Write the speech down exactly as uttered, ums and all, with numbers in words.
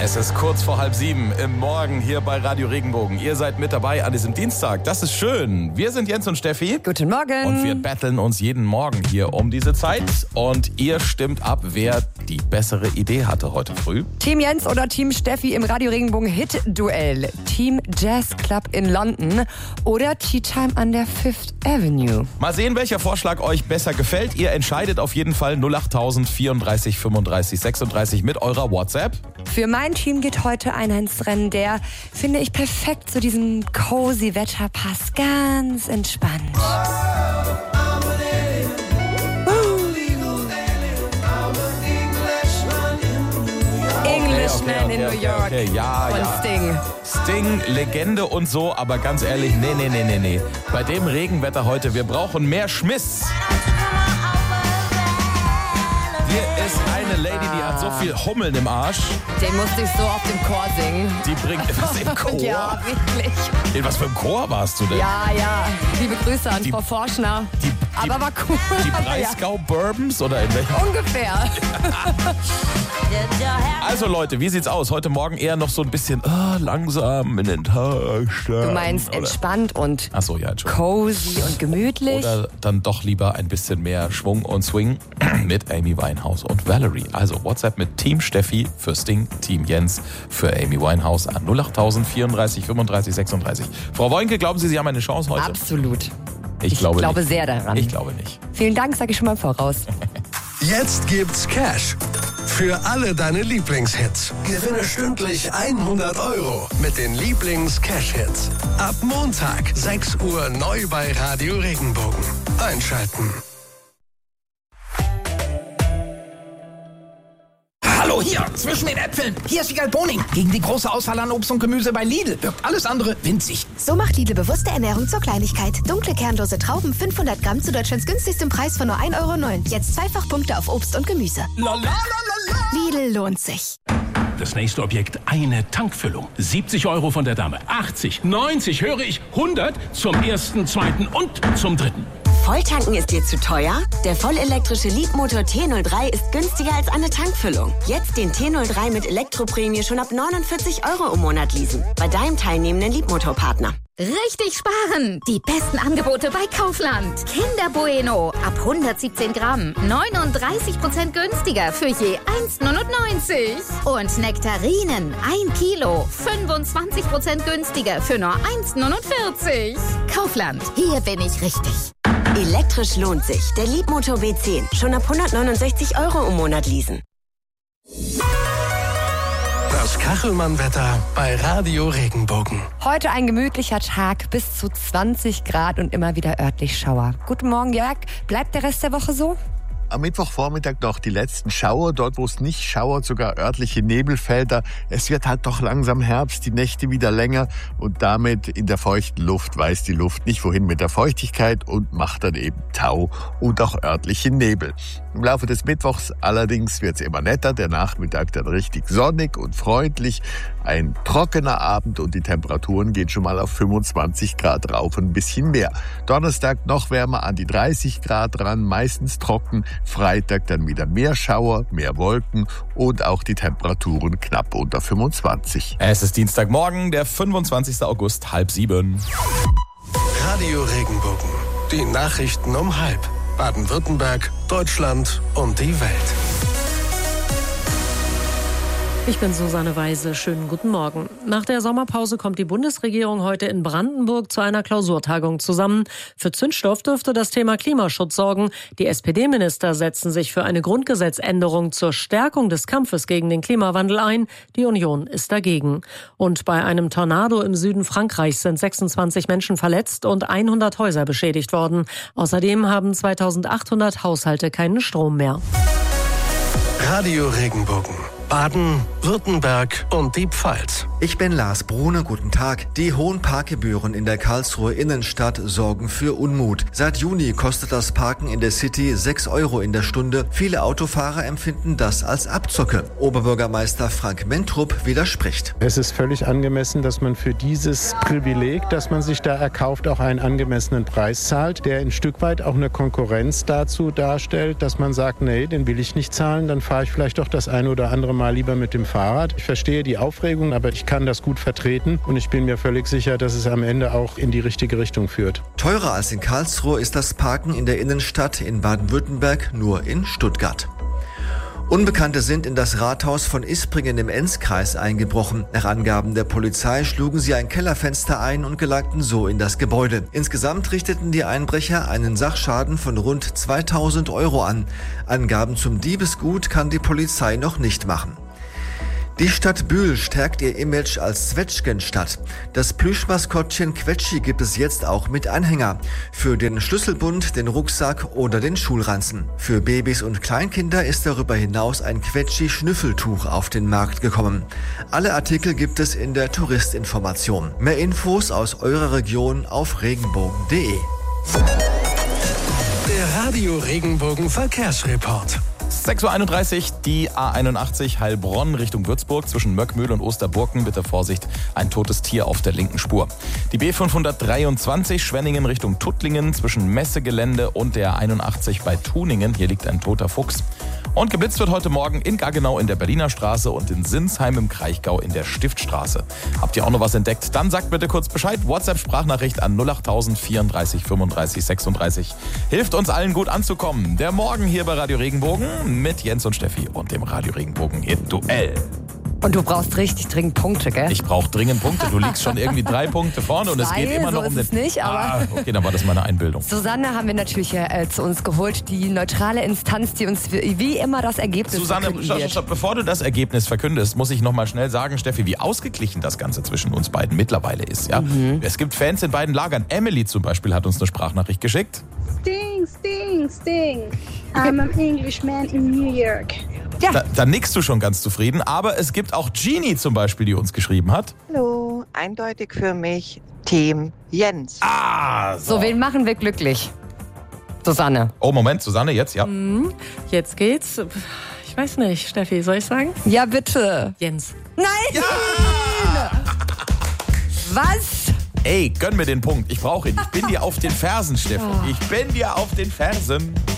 Es ist kurz vor halb sieben im Morgen hier bei Radio Regenbogen. Ihr seid mit dabei an diesem Dienstag. Das ist schön. Wir sind Jens und Steffi. Guten Morgen. Und wir battlen uns jeden Morgen hier um diese Zeit. Und ihr stimmt ab, wer die bessere Idee hatte heute früh. Team Jens oder Team Steffi im Radio Regenbogen Hit-Duell. Team Jazz Club in London oder Tea Time an der Fifth Avenue. Mal sehen, welcher Vorschlag euch besser gefällt. Ihr entscheidet auf jeden Fall null acht vierunddreißig fünfunddreißig sechsunddreißig mit eurer WhatsApp. Für mein Team geht heute einer ins Rennen, der, finde ich, perfekt zu diesem cozy Wetter passt. Ganz entspannt. Englishman in New York okay, ja, von ja. Sting. Sting, Legende und so, aber ganz ehrlich, nee, nee, nee, nee, nee. Bei dem Regenwetter heute, wir brauchen mehr Schmiss. Hier ist eine Lady, die hat so viel Hummeln im Arsch. Den musste ich so auf dem Chor singen. Die bringt was im Chor? Ja, wirklich. In was für einem Chor warst du denn? Ja, ja. Liebe Grüße an Die- Frau Forschner. Die, die, Aber war cool. Die Aber ja, Breisgau Bourbons oder in welchem? ungefähr. Also Leute, wie sieht's aus? Heute Morgen eher noch so ein bisschen ah, langsam in den Tag starten. Du meinst oder? entspannt und Ach so, ja, Entschuldigung. cozy und gemütlich. Oder dann doch lieber ein bisschen mehr Schwung und Swing mit Amy Winehouse und Valerie. Also WhatsApp mit Team Steffi für Sting, Team Jens für Amy Winehouse an null acht vierunddreißig fünfunddreißig sechsunddreißig. Frau Woinke, glauben Sie, Sie haben eine Chance heute? Absolut. Ich, Ich glaube, glaube nicht. sehr daran. Ich glaube nicht. Vielen Dank, sage ich schon mal im Voraus. Jetzt gibt's Cash für alle deine Lieblingshits. Gewinne stündlich hundert Euro mit den Lieblings-Cash-Hits. Ab Montag, sechs Uhr neu bei Radio Regenbogen. Einschalten. Hallo, hier, zwischen den Äpfeln. Hier ist Wiegald Boning. Gegen die große Auswahl an Obst und Gemüse bei Lidl wirkt alles andere winzig. So macht Lidl bewusste Ernährung zur Kleinigkeit. Dunkle, kernlose Trauben, fünfhundert Gramm zu Deutschlands günstigstem Preis von nur ein Euro neun. Jetzt zweifach Punkte auf Obst und Gemüse. La, la, la, la, la. Lidl lohnt sich. Das nächste Objekt, eine Tankfüllung. siebzig Euro von der Dame. achtzig, neunzig, höre ich, hundert zum ersten, zweiten und zum dritten. Volltanken ist dir zu teuer? Der vollelektrische Leapmotor T null drei ist günstiger als eine Tankfüllung. Jetzt den T null drei mit Elektroprämie schon ab neunundvierzig Euro im Monat leasen. Bei deinem teilnehmenden Leapmotor-Partner. Richtig sparen! Die besten Angebote bei Kaufland. Kinder Bueno ab hundertsiebzehn Gramm. neununddreißig Prozent günstiger für je eins neunundneunzig. Und Nektarinen ein Kilo. fünfundzwanzig Prozent günstiger für nur eins neunundvierzig. Kaufland, hier bin ich richtig. Elektrisch lohnt sich. Der Leapmotor B zehn. Schon ab hundertneunundsechzig Euro im Monat leasen. Das Kachelmann-Wetter bei Radio Regenbogen. Heute ein gemütlicher Tag, bis zu zwanzig Grad und immer wieder örtlich Schauer. Guten Morgen, Jörg. Bleibt der Rest der Woche so? Am Mittwochvormittag noch die letzten Schauer, dort wo es nicht schauert, sogar örtliche Nebelfelder. Es wird halt doch langsam Herbst, die Nächte wieder länger und damit in der feuchten Luft weiß die Luft nicht wohin mit der Feuchtigkeit und macht dann eben Tau und auch örtliche Nebel. Im Laufe des Mittwochs allerdings wird es immer netter, der Nachmittag dann richtig sonnig und freundlich, ein trockener Abend und die Temperaturen gehen schon mal auf fünfundzwanzig Grad rauf und ein bisschen mehr. Donnerstag noch wärmer an die dreißig Grad ran, meistens trocken. Freitag dann wieder mehr Schauer, mehr Wolken und auch die Temperaturen knapp unter fünfundzwanzig. Es ist Dienstagmorgen, der fünfundzwanzigster August, halb sieben. Radio Regenbogen. Die Nachrichten um halb. Baden-Württemberg, Deutschland und die Welt. Ich bin Susanne Weise. Schönen guten Morgen. Nach der Sommerpause kommt die Bundesregierung heute in Brandenburg zu einer Klausurtagung zusammen. Für Zündstoff dürfte das Thema Klimaschutz sorgen. Die S P D-Minister setzen sich für eine Grundgesetzänderung zur Stärkung des Kampfes gegen den Klimawandel ein. Die Union ist dagegen. Und bei einem Tornado im Süden Frankreichs sind sechsundzwanzig Menschen verletzt und hundert Häuser beschädigt worden. Außerdem haben zweitausendachthundert Haushalte keinen Strom mehr. Radio Regenbogen. Baden, Württemberg und die Pfalz. Ich bin Lars Brune, guten Tag. Die hohen Parkgebühren in der Karlsruher Innenstadt sorgen für Unmut. Seit Juni kostet das Parken in der City sechs Euro in der Stunde. Viele Autofahrer empfinden das als Abzocke. Oberbürgermeister Frank Mentrup widerspricht. Es ist völlig angemessen, dass man für dieses Privileg, das man sich da erkauft, auch einen angemessenen Preis zahlt, der ein Stück weit auch eine Konkurrenz dazu darstellt, dass man sagt, nee, den will ich nicht zahlen, dann fahre ich vielleicht doch das eine oder andere Mal lieber mit dem Fahrrad. Ich verstehe die Aufregung, aber ich kann das gut vertreten und ich bin mir völlig sicher, dass es am Ende auch in die richtige Richtung führt. Teurer als in Karlsruhe ist das Parken in der Innenstadt in Baden-Württemberg nur in Stuttgart. Unbekannte sind in das Rathaus von Ispringen im Enzkreis eingebrochen. Nach Angaben der Polizei schlugen sie ein Kellerfenster ein und gelangten so in das Gebäude. Insgesamt richteten die Einbrecher einen Sachschaden von rund zweitausend Euro an. Angaben zum Diebesgut kann die Polizei noch nicht machen. Die Stadt Bühl stärkt ihr Image als Zwetschgenstadt. Das Plüschmaskottchen Quetschi gibt es jetzt auch mit Anhänger. Für den Schlüsselbund, den Rucksack oder den Schulranzen. Für Babys und Kleinkinder ist darüber hinaus ein Quetschi-Schnüffeltuch auf den Markt gekommen. Alle Artikel gibt es in der Touristinformation. Mehr Infos aus eurer Region auf regenbogen punkt de. Der Radio Regenbogen Verkehrsreport. sechs Uhr einunddreißig, die A einundachtzig Heilbronn Richtung Würzburg zwischen Möckmühl und Osterburken. Bitte Vorsicht, ein totes Tier auf der linken Spur. Die B fünfhundertdreiundzwanzig Schwenningen Richtung Tuttlingen zwischen Messegelände und der einundachtzig bei Tuningen. Hier liegt ein toter Fuchs. Und geblitzt wird heute Morgen in Gaggenau in der Berliner Straße und in Sinsheim im Kraichgau in der Stiftstraße. Habt ihr auch noch was entdeckt? Dann sagt bitte kurz Bescheid. WhatsApp-Sprachnachricht an null achttausend vierunddreißig fünfunddreißig sechsunddreißig. Hilft uns allen gut anzukommen. Der Morgen hier bei Radio Regenbogen mit Jens und Steffi und dem Radio Regenbogen Hit Duell. Und du brauchst richtig dringend Punkte, gell? Ich brauche dringend Punkte. Du liegst schon irgendwie drei Punkte vorne und es geht immer so noch um ist den... es nicht, aber ah, okay, dann war das meine Einbildung. Susanne haben wir natürlich äh, zu uns geholt, die neutrale Instanz, die uns wie, wie immer das Ergebnis Susanne, verkünden stopp, wird. stopp, bevor du das Ergebnis verkündest, muss ich noch mal schnell sagen, Steffi, wie ausgeglichen das Ganze zwischen uns beiden mittlerweile ist. Ja? Mhm. Es gibt Fans in beiden Lagern. Emily zum Beispiel hat uns eine Sprachnachricht geschickt. Sting, Sting, Sting. I'm an Englishman in New York. Ja. Da, da nickst du schon ganz zufrieden, aber es gibt auch Jeannie zum Beispiel, die uns geschrieben hat. Hallo, eindeutig für mich Team Jens. Ah, so. So, wen machen wir glücklich? Susanne. Oh, Moment, Susanne, jetzt, ja. Mhm. Jetzt geht's. Ich weiß nicht, Steffi, soll ich sagen? Ja, bitte. Jens. Nein! Ja! Was? Ey, gönn mir den Punkt. Ich brauche ihn. Ich bin dir auf den Fersen, Steffi. Ich bin dir auf den Fersen.